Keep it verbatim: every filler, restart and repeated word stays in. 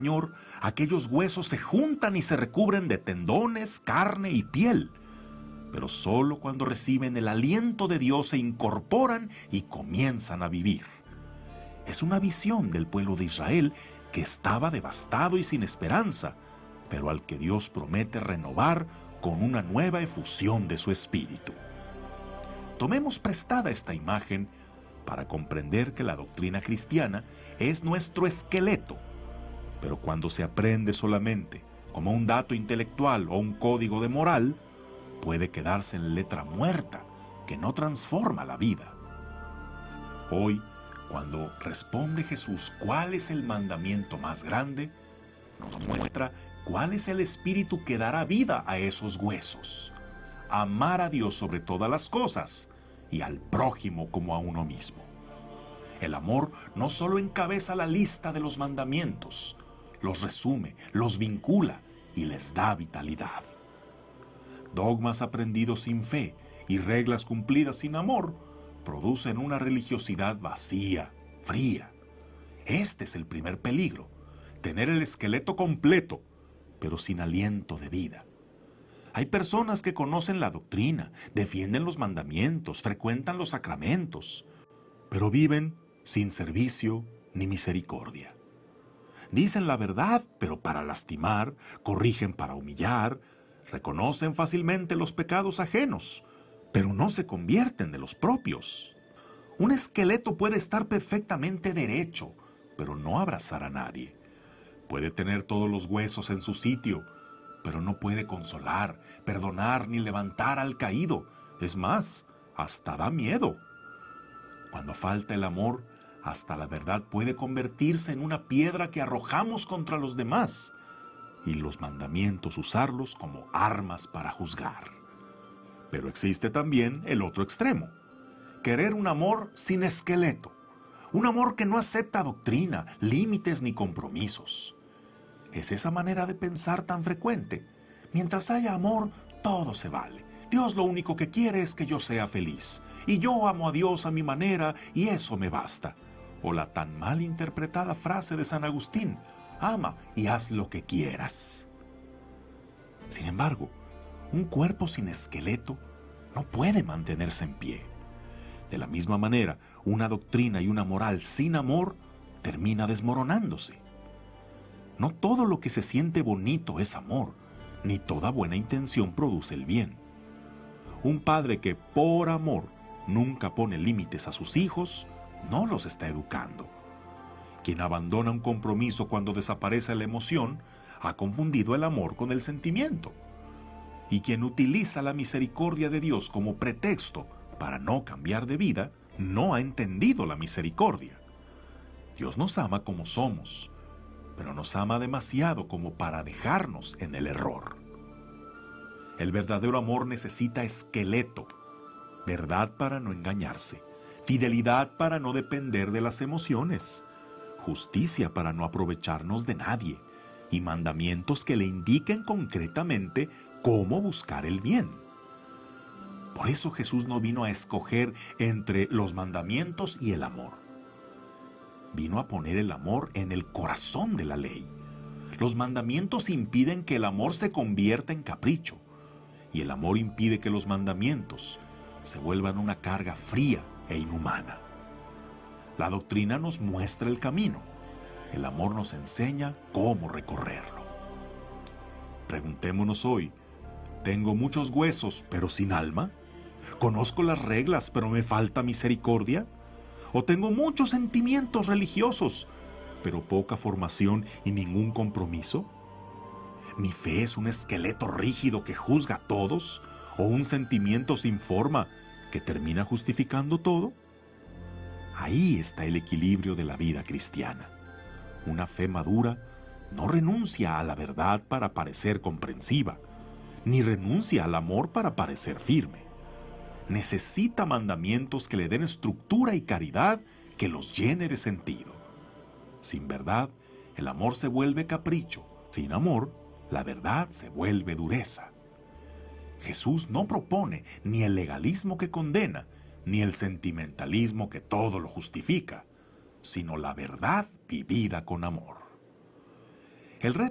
Señor, aquellos huesos se juntan y se recubren de tendones, carne y piel. Pero solo cuando reciben el aliento de Dios se incorporan y comienzan a vivir. Es una visión del pueblo de Israel que estaba devastado y sin esperanza, pero al que Dios promete renovar con una nueva efusión de su espíritu. Tomemos prestada esta imagen para comprender que la doctrina cristiana es nuestro esqueleto, pero cuando se aprende solamente como un dato intelectual o un código de moral, puede quedarse en letra muerta que no transforma la vida. Hoy, cuando responde Jesús cuál es el mandamiento más grande, nos muestra cuál es el espíritu que dará vida a esos huesos. Amar a Dios sobre todas las cosas y al prójimo como a uno mismo. El amor no solo encabeza la lista de los mandamientos, los resume, los vincula y les da vitalidad. Dogmas aprendidos sin fe y reglas cumplidas sin amor producen una religiosidad vacía, fría. Este es el primer peligro, tener el esqueleto completo, pero sin aliento de vida. Hay personas que conocen la doctrina, defienden los mandamientos, frecuentan los sacramentos, pero viven sin servicio ni misericordia. Dicen la verdad, pero para lastimar, corrigen para humillar, reconocen fácilmente los pecados ajenos, pero no se convierten de los propios. Un esqueleto puede estar perfectamente derecho, pero no abrazar a nadie. Puede tener todos los huesos en su sitio, pero no puede consolar, perdonar ni levantar al caído. Es más, hasta da miedo. Cuando falta el amor, hasta la verdad puede convertirse en una piedra que arrojamos contra los demás y los mandamientos usarlos como armas para juzgar. Pero existe también el otro extremo, querer un amor sin esqueleto, un amor que no acepta doctrina, límites ni compromisos. ¿Es esa manera de pensar tan frecuente? Mientras haya amor, todo se vale. Dios lo único que quiere es que yo sea feliz, y yo amo a Dios a mi manera y eso me basta. O la tan mal interpretada frase de San Agustín, ama y haz lo que quieras. Sin embargo, un cuerpo sin esqueleto no puede mantenerse en pie. De la misma manera, una doctrina y una moral sin amor termina desmoronándose. No todo lo que se siente bonito es amor, ni toda buena intención produce el bien. Un padre que por amor nunca pone límites a sus hijos, no los está educando. Quien abandona un compromiso cuando desaparece la emoción, ha confundido el amor con el sentimiento. Y quien utiliza la misericordia de Dios como pretexto para no cambiar de vida, no ha entendido la misericordia. Dios nos ama como somos, pero nos ama demasiado como para dejarnos en el error. El verdadero amor necesita esqueleto, verdad para no engañarse, fidelidad para no depender de las emociones, justicia para no aprovecharnos de nadie y mandamientos que le indiquen concretamente cómo buscar el bien. Por eso Jesús no vino a escoger entre los mandamientos y el amor. Vino a poner el amor en el corazón de la ley. Los mandamientos impiden que el amor se convierta en capricho, y el amor impide que los mandamientos se vuelvan una carga fría e inhumana. La doctrina nos muestra el camino, el amor nos enseña cómo recorrerlo. Preguntémonos hoy, ¿tengo muchos huesos pero sin alma? ¿Conozco las reglas pero me falta misericordia? ¿O tengo muchos sentimientos religiosos pero poca formación y ningún compromiso? ¿Mi fe es un esqueleto rígido que juzga a todos o un sentimiento sin forma que termina justificando todo? Ahí está el equilibrio de la vida cristiana. Una fe madura no renuncia a la verdad para parecer comprensiva, ni renuncia al amor para parecer firme. Necesita mandamientos que le den estructura y caridad que los llene de sentido. Sin verdad, el amor se vuelve capricho. Sin amor, la verdad se vuelve dureza. Jesús no propone ni el legalismo que condena, ni el sentimentalismo que todo lo justifica, sino la verdad vivida con amor. El reto